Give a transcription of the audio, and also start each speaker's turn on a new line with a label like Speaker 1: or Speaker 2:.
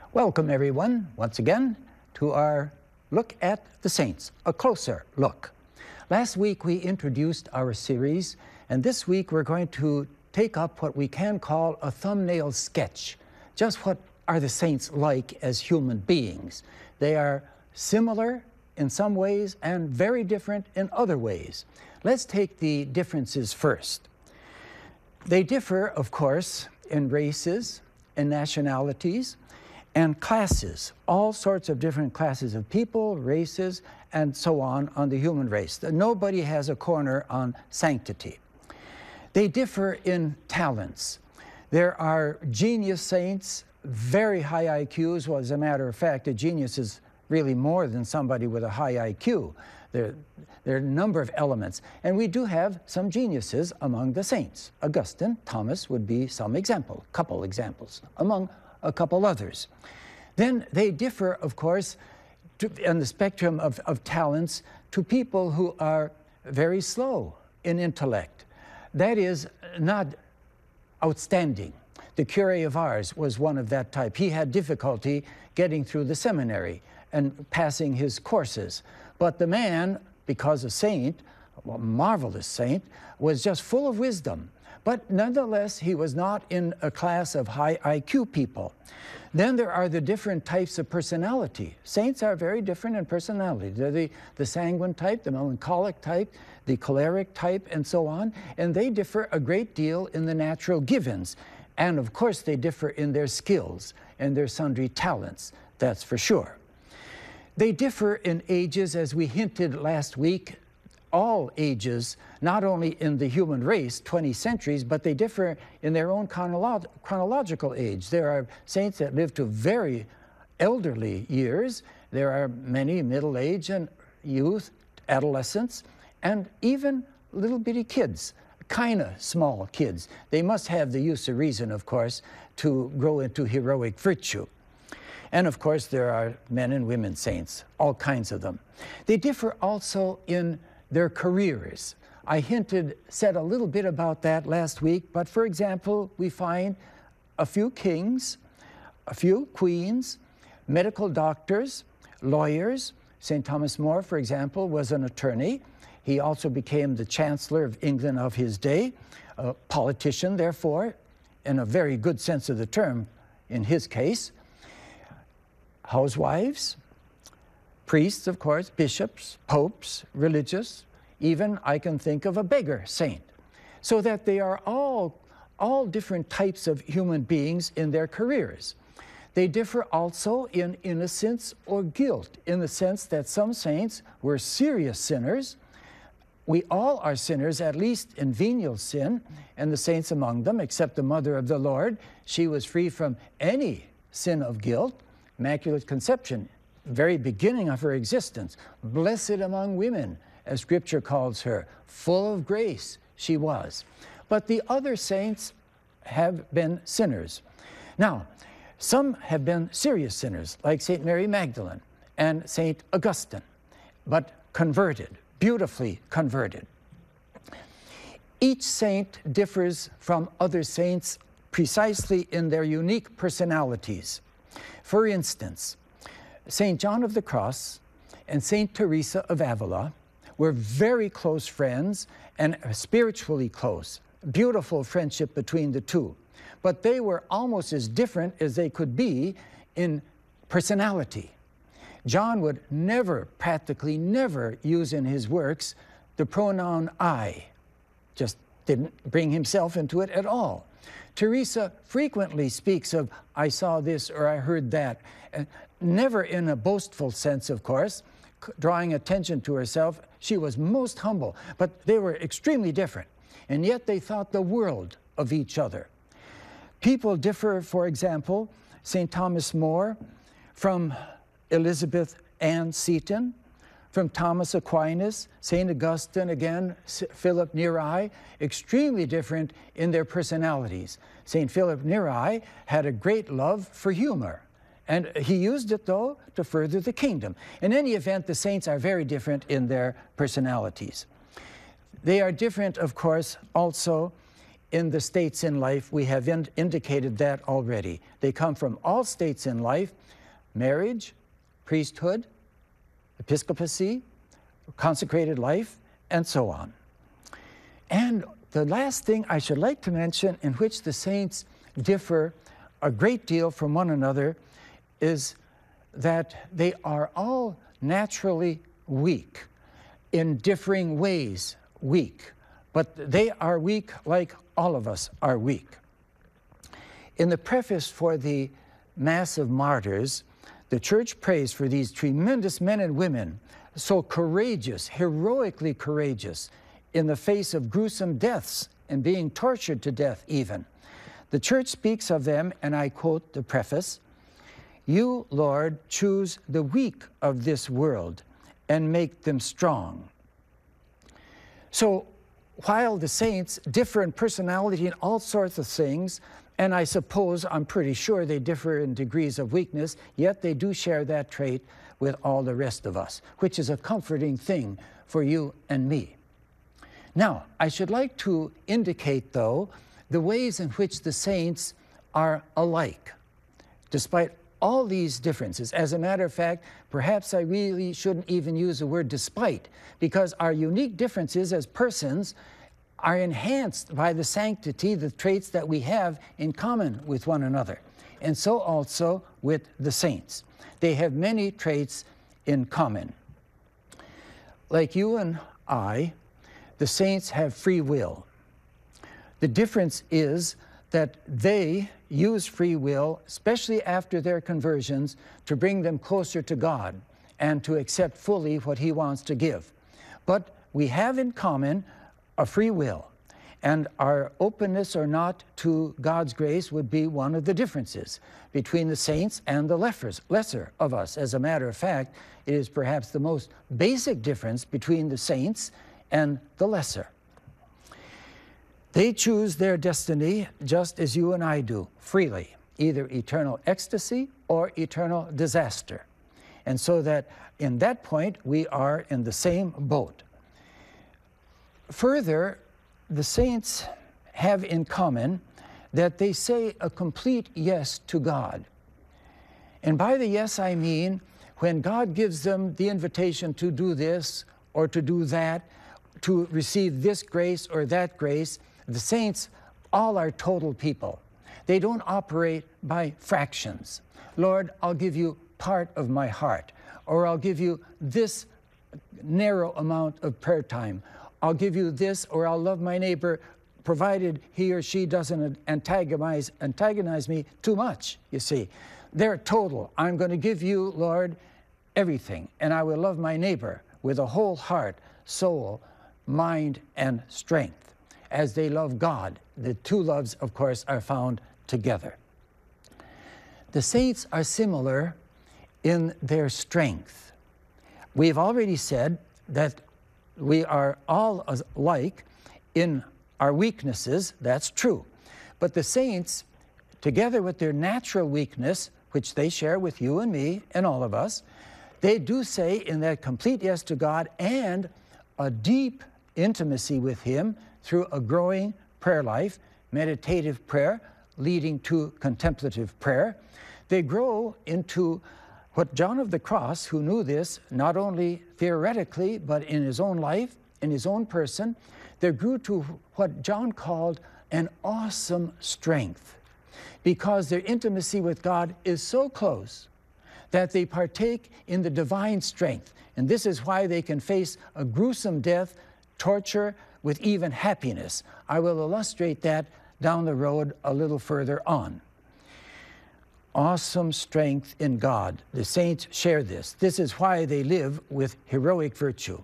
Speaker 1: Welcome, everyone, once again, to our look at the saints, a closer look. Last week, we introduced our series, and this week we're going to take up what we can call a thumbnail sketch. Just what are the saints like as human beings? They are similar in some ways and very different in other ways. Let's take the differences first. They differ, of course, in races, in nationalities, and classes, all sorts of different classes of people, races, and so on the human race. Nobody has a corner on sanctity. They differ in talents. There are genius saints, very high IQs. Well, as a matter of fact, a genius is really more than somebody with a high IQ. There are a number of elements. And we do have some geniuses among the saints. Augustine, Thomas would be some example, couple examples, among a couple others. Then they differ, of course, on the spectrum of talents to people who are very slow in intellect. That is, not outstanding. The curé of Ars was one of that type. He had difficulty getting through the seminary and passing his courses. But the man, because a saint, a marvelous saint, was just full of wisdom. But nonetheless, he was not in a class of high IQ people. Then there are the different types of personality. Saints are very different in personality. They're the sanguine type, the melancholic type, the choleric type, and so on. And they differ a great deal in the natural givens. And of course, they differ in their skills and their sundry talents, that's for sure. They differ in ages, as we hinted last week, all ages, not only in the human race, 20 centuries, but they differ in their own chronological age. There are saints that live to very elderly years. There are many middle age and youth, adolescents, and even little bitty kids, kind of small kids. They must have the use of reason, of course, to grow into heroic virtue. And of course, there are men and women saints, all kinds of them. They differ also in their careers. I said a little bit about that last week, but for example, we find a few kings, a few queens, medical doctors, lawyers. St. Thomas More, for example, was an attorney. He also became the Chancellor of England of his day, a politician, therefore, in a very good sense of the term in his case. Housewives, priests, of course, bishops, popes, religious, even I can think of a beggar saint. So that they are all different types of human beings in their careers. They differ also in innocence or guilt, in the sense that some saints were serious sinners. We all are sinners, at least in venial sin, and the saints among them, except the Mother of the Lord, she was free from any sin of guilt. Immaculate Conception, very beginning of her existence, blessed among women, as Scripture calls her, full of grace she was. But the other saints have been sinners. Now, some have been serious sinners, like St. Mary Magdalene and St. Augustine, but converted, beautifully converted. Each saint differs from other saints precisely in their unique personalities. For instance, St. John of the Cross and St. Teresa of Avila were very close friends and spiritually close. Beautiful friendship between the two. But they were almost as different as they could be in personality. John would practically never use in his works the pronoun I. Just didn't bring himself into it at all. Teresa frequently speaks of, I saw this or I heard that. Never in a boastful sense, of course, drawing attention to herself. She was most humble, but they were extremely different. And yet they thought the world of each other. People differ, for example, St. Thomas More from Elizabeth Ann Seton, from Thomas Aquinas, St. Augustine again, Philip Neri, extremely different in their personalities. St. Philip Neri had a great love for humor, and he used it, though, to further the kingdom. In any event, the saints are very different in their personalities. They are different, of course, also in the states in life. We have indicated that already. They come from all states in life: marriage, priesthood, episcopacy, consecrated life, and so on. And the last thing I should like to mention, in which the saints differ a great deal from one another, is that they are all naturally weak, in differing ways weak, but they are weak like all of us are weak. In the preface for the Mass of Martyrs, the Church prays for these tremendous men and women, so courageous, heroically courageous, in the face of gruesome deaths and being tortured to death even. The Church speaks of them, and I quote the preface: "You, Lord, choose the weak of this world and make them strong." So while the saints differ in personality in all sorts of things, and I suppose, I'm pretty sure they differ in degrees of weakness, yet they do share that trait with all the rest of us, which is a comforting thing for you and me. Now, I should like to indicate, though, the ways in which the saints are alike, despite all these differences. As a matter of fact, perhaps I really shouldn't even use the word despite, because our unique differences as persons are enhanced by the sanctity, the traits that we have in common with one another. And so also with the saints. They have many traits in common. Like you and I, the saints have free will. The difference is that they use free will, especially after their conversions, to bring them closer to God and to accept fully what He wants to give. But we have in common a free will, and our openness or not to God's grace would be one of the differences between the saints and the lesser of us. As a matter of fact, it is perhaps the most basic difference between the saints and the lesser. They choose their destiny just as you and I do, freely, either eternal ecstasy or eternal disaster. And so that in that point, we are in the same boat. Further, the saints have in common that they say a complete yes to God. And by the yes, I mean when God gives them the invitation to do this or to do that, to receive this grace or that grace, the saints all are total people. They don't operate by fractions. Lord, I'll give you part of my heart, or I'll give you this narrow amount of prayer time. I'll give you this, or I'll love my neighbor, provided he or she doesn't antagonize me too much, you see. They're total. I'm going to give you, Lord, everything, and I will love my neighbor with a whole heart, soul, mind, and strength, as they love God. The two loves, of course, are found together. The saints are similar in their strength. We've already said that we are all alike in our weaknesses. That's true. But the saints, together with their natural weakness, which they share with you and me and all of us, they do say in that complete yes to God and a deep intimacy with Him through a growing prayer life, meditative prayer leading to contemplative prayer, they grow into what John of the Cross, who knew this not only theoretically but in his own life, in his own person, they grew to what John called an awesome strength, because their intimacy with God is so close that they partake in the divine strength. And this is why they can face a gruesome death, torture, with even happiness. I will illustrate that down the road a little further on. Awesome strength in God. The saints share this. This is why they live with heroic virtue.